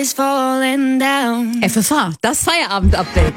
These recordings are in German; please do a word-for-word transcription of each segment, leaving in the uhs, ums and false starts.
F F H, das Feierabend-Update.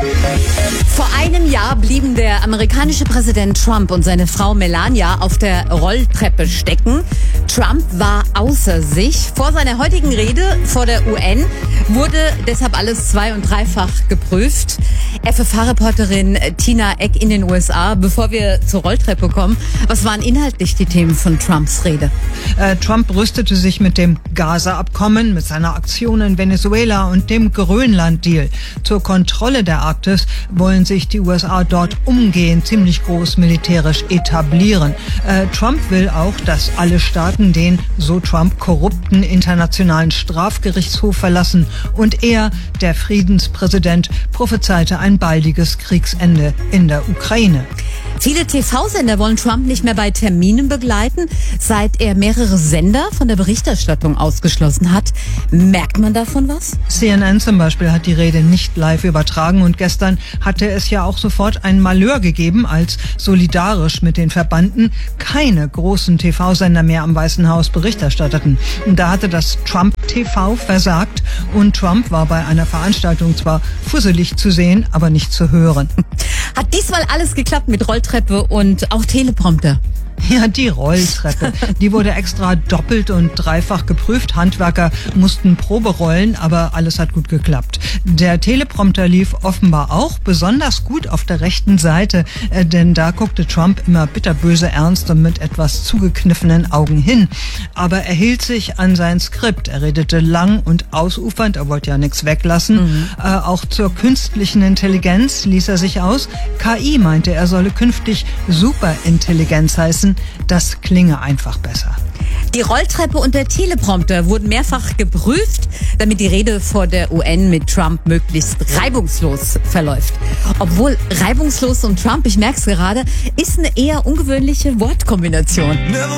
Vor einem Jahr blieben der amerikanische Präsident Trump und seine Frau Melania auf der Rolltreppe stecken. Trump war außer sich. Vor seiner heutigen Rede vor der U N wurde deshalb alles zwei- und dreifach geprüft. F F H-Reporterin Tina Eck in den U S A. Bevor wir zur Rolltreppe kommen, was waren inhaltlich die Themen von Trumps Rede? Äh, Trump rüstete sich mit dem Gaza-Abkommen, mit seiner Aktion in Venezuela und dem Grönland-Deal. Zur Kontrolle der Arktis wollen sich die U S A dort umgehend ziemlich groß militärisch etablieren. Äh, Trump will auch, dass alle Staaten den, so Trump, korrupten Internationalen Strafgerichtshof verlassen und er, der Friedenspräsident, prophezeite ein baldiges Kriegsende in der Ukraine. Viele T V-Sender wollen Trump nicht mehr bei Terminen begleiten, seit er mehrere Sender von der Berichterstattung ausgeschlossen hat. Merkt man davon was? C N N zum Beispiel hat die Rede nicht live übertragen und gestern hatte es ja auch sofort ein Malheur gegeben, als solidarisch mit den Verbanden keine großen T V-Sender mehr am Weißen Haus Bericht erstatteten. Da hatte das Trump-T V versagt und Trump war bei einer Veranstaltung zwar fusselig zu sehen, aber nicht zu hören. Hat diesmal alles geklappt mit Rolltreppe und auch Teleprompter? Ja, die Rolltreppe. Die wurde extra doppelt und dreifach geprüft. Handwerker mussten Probe rollen, aber alles hat gut geklappt. Der Teleprompter lief offenbar auch besonders gut auf der rechten Seite, äh, denn da guckte Trump immer bitterböse ernst und mit etwas zugekniffenen Augen hin. Aber er hielt sich an sein Skript. Er redete lang und ausufernd, er wollte ja nichts weglassen. Mhm. Äh, auch zur künstlichen Intelligenz ließ er sich aus. K I meinte, er solle künftig Superintelligenz heißen. Das klinge einfach besser. Die Rolltreppe und der Teleprompter wurden mehrfach geprüft, damit die Rede vor der U N mit Trump möglichst reibungslos verläuft. Obwohl reibungslos und Trump, ich merke es gerade, ist eine eher ungewöhnliche Wortkombination.